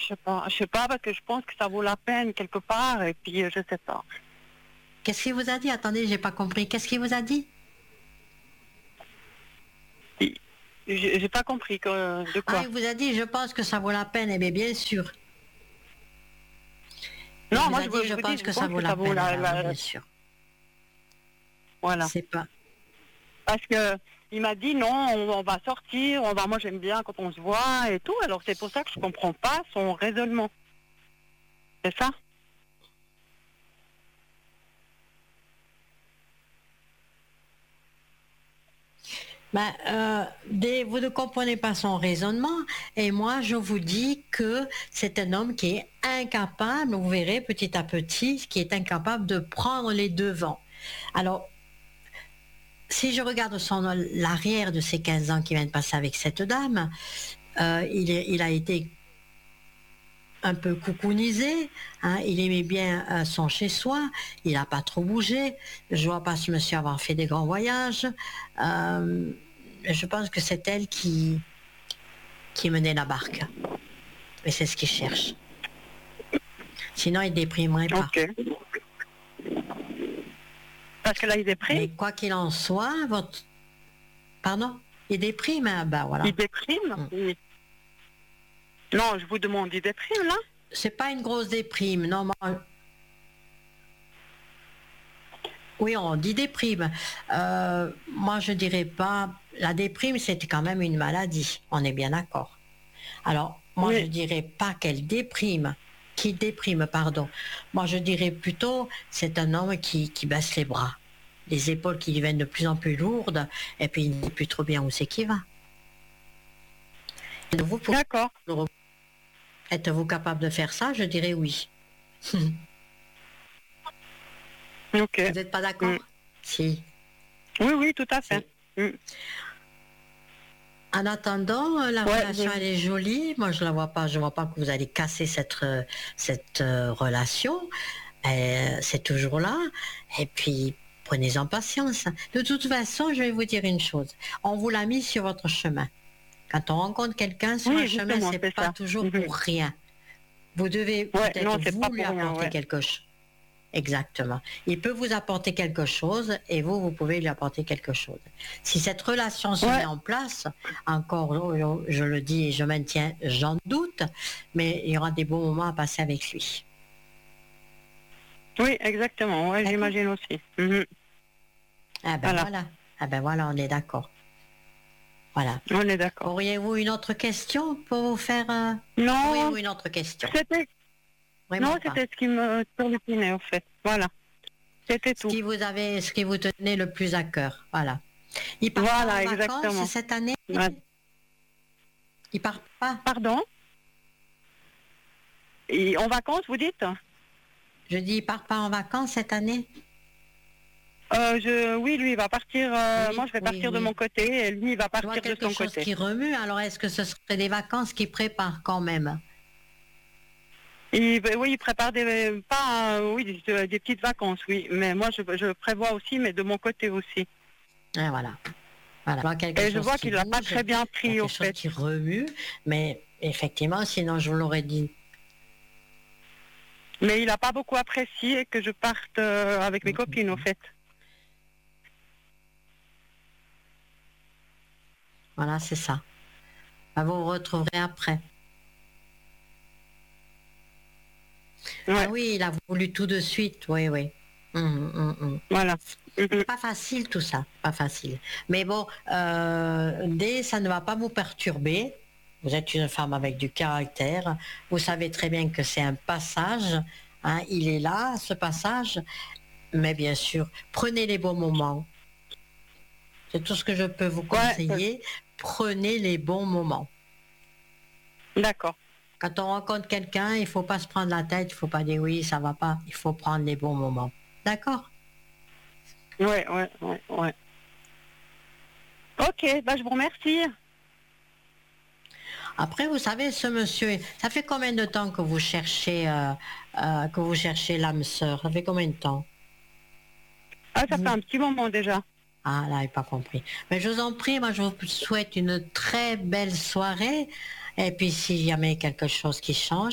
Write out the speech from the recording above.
Je sais pas parce que je pense que ça vaut la peine quelque part et puis je sais pas. Qu'est-ce qu'il vous a dit? Attendez, j'ai pas compris. Qu'est-ce qu'il vous a dit? J'ai pas compris de Ah, quoi. il vous a dit, je pense que ça vaut la peine. Eh bien, bien sûr. Il Non, vous moi a dit, je vous dis, pense je que ça pense vaut que la ça vaut peine. Ah ben oui, bien sûr. voilà. C'est pas. Parce que il m'a dit non, on va sortir, moi j'aime bien quand on se voit et tout. Alors c'est pour ça que je comprends pas son raisonnement. C'est ça? Ben, vous ne comprenez pas son raisonnement, et moi je vous dis que c'est un homme qui est incapable, vous verrez petit à petit, qui est incapable de prendre les devants. Alors, si je regarde l'arrière de ces 15 ans qu'il vient de passer avec cette dame, il a été un peu coucounisé, hein, il aimait bien son chez-soi, il n'a pas trop bougé, je vois pas ce monsieur avoir fait des grands voyages, je pense que c'est elle qui menait la barque, et c'est ce qu'il cherche. Sinon il déprimerait pas. Ok. Parce que là il déprime. Mais quoi qu'il en soit, Pardon? Il déprime, hein, ben voilà. Il déprime? Oui. Non, je vous demande, il déprime là? C'est pas une grosse déprime, non. Oui, on dit déprime. Moi, je dirais pas. La déprime, c'est quand même une maladie. On est bien d'accord. Alors, moi, Oui. je dirais pas qu'elle déprime, qu'il déprime, pardon. Moi, je dirais plutôt, c'est un homme qui baisse les bras, les épaules qui deviennent de plus en plus lourdes, et puis il ne sait plus trop bien où c'est qu'il va. D'accord. Êtes-vous capable de faire ça? Je dirais oui. Ok. Vous n'êtes pas d'accord? Si. Oui, oui, tout à fait. En attendant, la relation elle est jolie. Moi, je la vois pas. Je vois pas que vous allez casser cette relation. C'est toujours là. Et puis, prenez-en patience. De toute façon, je vais vous dire une chose. On vous l'a mis sur votre chemin. Quand on rencontre quelqu'un sur un chemin, c'est pas toujours pour rien. Vous devez peut-être vous lui apporter quelque chose. Exactement. Il peut vous apporter quelque chose et vous pouvez lui apporter quelque chose. Si cette relation se met en place, encore, je le dis et je maintiens, j'en doute, mais il y aura des bons moments à passer avec lui. Oui, exactement. Ouais, j'imagine aussi. Ah ben voilà. Ah ben voilà, on est d'accord. Voilà. On est d'accord. Auriez-vous une autre question pour vous faire... Non. Auriez-vous une autre question? Non, c'était ce qui me turlupinait, en fait. Voilà. C'était tout. Ce qui vous tenait le plus à cœur. Voilà. Il part pas en vacances cette année? Il part pas? Pardon? En vacances, vous dites? Je dis, il part pas en vacances cette année? Oui, lui, il va partir. Moi, je vais partir de mon côté et lui, il va partir de son côté. Quelque chose qui remue, alors est-ce que ce serait des vacances qu'il prépare quand même? Oui, il prépare des petites vacances, oui. Mais moi, je prévois aussi, mais de mon côté aussi. Et voilà. Et je vois qu'il l'a pas très bien pris, au fait. Qui remue, mais effectivement, sinon je vous l'aurais dit. Mais il n'a pas beaucoup apprécié que je parte avec mes copines, au fait. Voilà, c'est ça. Vous vous retrouverez après. Ah oui, il a voulu tout de suite, oui. Voilà. Pas facile tout ça, pas facile. Mais bon, ça ne va pas vous perturber. Vous êtes une femme avec du caractère. Vous savez très bien que c'est un passage. Hein, il est là, ce passage. Mais bien sûr, prenez les bons moments. C'est tout ce que je peux vous conseiller. Prenez les bons moments. D'accord. Quand on rencontre quelqu'un, il ne faut pas se prendre la tête. Il ne faut pas dire oui, ça va pas. Il faut prendre les bons moments. D'accord? Ouais. Ok, je vous remercie. Après, vous savez, ce monsieur, ça fait combien de temps que vous cherchez l'âme sœur? Ça fait combien de temps? Ah, ça fait un petit moment déjà. Ah, là, il n'a pas compris. Mais je vous en prie, moi, je vous souhaite une très belle soirée. Et puis, s'il y a quelque chose qui change,